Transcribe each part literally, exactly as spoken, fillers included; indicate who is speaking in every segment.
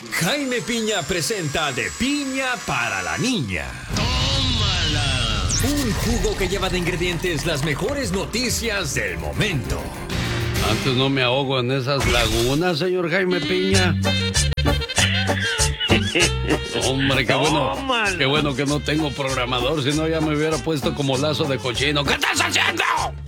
Speaker 1: Jaime Piña presenta De Piña para la Niña. ¡Tómala! Un jugo que lleva de ingredientes las mejores noticias del momento.
Speaker 2: Antes no me ahogo en esas lagunas, señor Jaime Piña. Hombre, qué bueno, qué bueno que no tengo programador, si no ya me hubiera puesto como lazo de cochino. ¿Qué estás haciendo?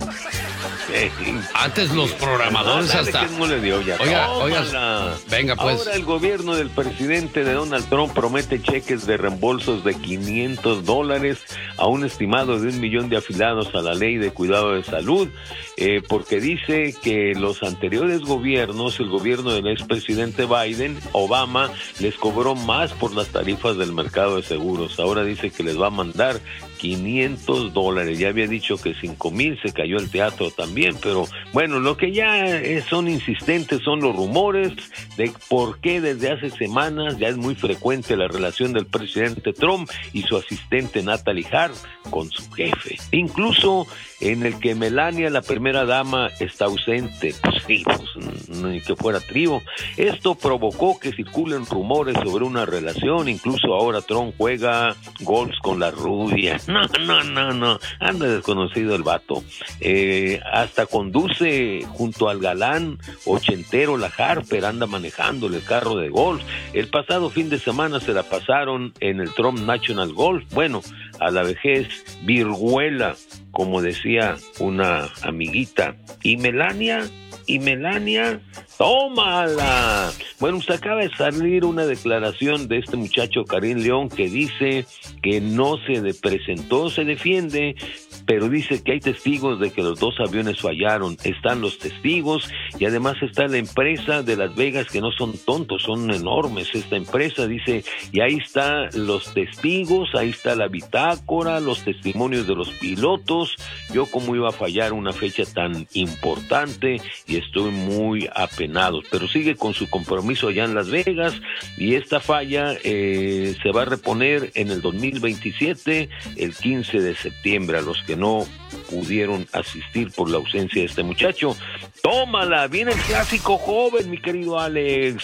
Speaker 2: Antes los programadores no, hasta...
Speaker 3: No le dio ya.
Speaker 2: Oiga, oiga, venga pues.
Speaker 3: Ahora el gobierno del presidente de Donald Trump promete cheques de reembolsos de quinientos dólares a un estimado de un millón de afiliados a la ley de cuidado de salud, eh, porque dice que los anteriores gobiernos, el gobierno del expresidente Biden, Obama, les cobró más por las tarifas del mercado de seguros. Ahora dice que les va a mandar quinientos dólares. Ya había dicho que cinco mil, se cayó el teatro también, pero bueno, lo que ya son insistentes son los rumores de por qué desde hace semanas ya es muy frecuente la relación del presidente Trump y su asistente Natalie Hart con su jefe. Incluso en el que Melania, la primera dama, está ausente. Pues sí, pues, ni que fuera trío. Esto provocó que circulen rumores sobre una relación. Incluso ahora Trump juega golf con la rubia. No, no, no, no. Anda desconocido el vato. Eh, hasta conduce junto al galán ochentero, la Harper, anda manejándole el carro de golf. El pasado fin de semana se la pasaron en el Trump National Golf. Bueno, a la vejez virguela, como decía una amiguita. ¿Y Melania? ¿Y Melania? ¡Tómala! Bueno, usted acaba de salir una declaración de este muchacho Karim León que dice que no se de presentó, se defiende, pero dice que hay testigos de que los dos aviones fallaron. Están los testigos y además está la empresa de Las Vegas, que no son tontos, son enormes esta empresa, dice, y ahí están los testigos, ahí está la bitácora, los testimonios de los pilotos. Yo cómo iba a fallar una fecha tan importante y estoy muy apenado, pero sigue con su compromiso allá en Las Vegas y esta falla eh, se va a reponer en el dos mil veintisiete, el quince de septiembre, a los que no pudieron asistir por la ausencia de este muchacho. Tómala, viene el clásico joven, mi querido Alex.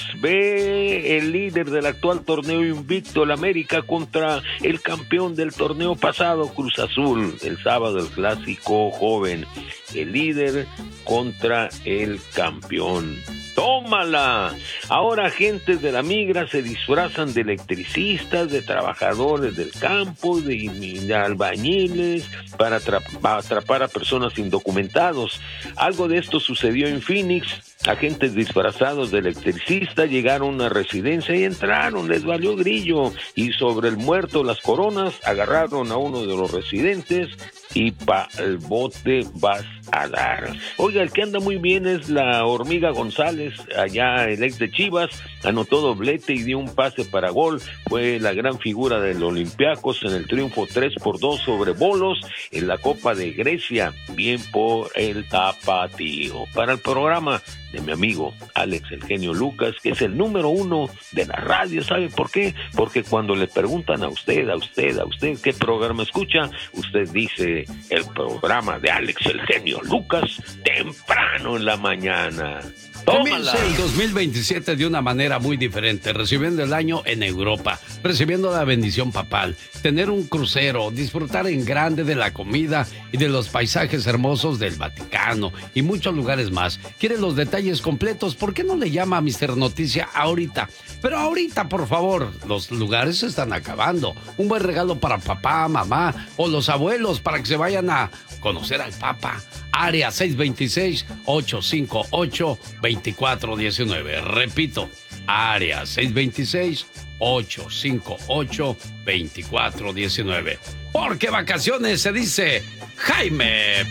Speaker 3: Ve el líder del actual torneo invicto, el América, contra el campeón del torneo pasado, Cruz Azul. El sábado el clásico joven, el líder contra el campeón. ¡Tómala! Ahora agentes de la migra se disfrazan de electricistas, de trabajadores del campo, de, de albañiles, para atrapar, atrapar a personas indocumentados. Algo de esto sucedió en Phoenix. Agentes disfrazados de electricistas llegaron a una residencia y entraron, les valió grillo, y sobre el muerto las coronas agarraron a uno de los residentes y pa' el bote vas a dar. Oiga, el que anda muy bien es la Hormiga González, allá el ex de Chivas, anotó doblete y dio un pase para gol, fue la gran figura del Olympiacos en el triunfo tres por dos sobre Bolos en la Copa de Grecia, bien por el tapatío. Para el programa de mi amigo Alex El Genio Lucas, que es el número uno de la radio. ¿Sabe por qué? Porque cuando le preguntan a usted, a usted, a usted qué programa escucha, usted dice el programa de Alex El Genio Lucas, temprano en la mañana.
Speaker 2: Comienza el dos mil veintisiete de una manera muy diferente, recibiendo el año en Europa, recibiendo la bendición papal, tener un crucero, disfrutar en grande de la comida y de los paisajes hermosos del Vaticano y muchos lugares más. ¿Quiere los detalles completos? ¿Por qué no le llama a mister Noticia ahorita? Pero ahorita, por favor, los lugares se están acabando. Un buen regalo para papá, mamá o los abuelos para que se vayan a conocer al Papa. Área seis dos seis, ocho cinco ocho, dos cuatro uno nueve. Repito, área seis dos seis, ocho cinco ocho, dos cuatro uno nueve. Porque vacaciones se dice Jaime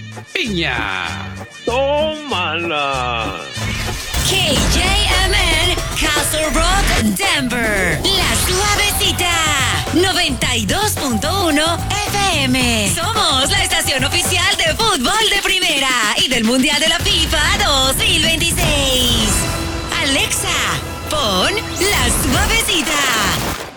Speaker 2: Piña.
Speaker 3: ¡Tómala!
Speaker 4: K J M N, Castle Rock, Denver. La Suavecita, noventa y dos punto uno F M. Somos la estación oficial de fútbol de primera y del Mundial de la FIFA dos mil veintiséis. Alexa, pon La Suavecita.